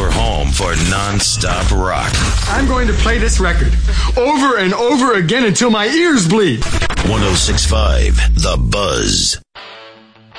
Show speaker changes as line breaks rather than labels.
your home for non-stop rock.
I'm going to play this record over and over again until my ears bleed.
106.5 The Buzz.